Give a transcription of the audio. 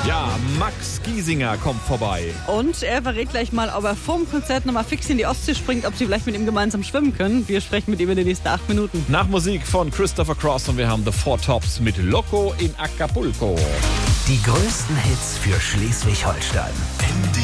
Ja, Max Giesinger kommt vorbei. Und er verrät gleich mal, ob er vorm Konzert nochmal fix in die Ostsee springt, ob sie vielleicht mit ihm gemeinsam schwimmen können. Wir sprechen mit ihm in den nächsten 8 Minuten. Nach Musik von Christopher Cross und wir haben The Four Tops mit Loco in Acapulco. Die größten Hits für Schleswig-Holstein.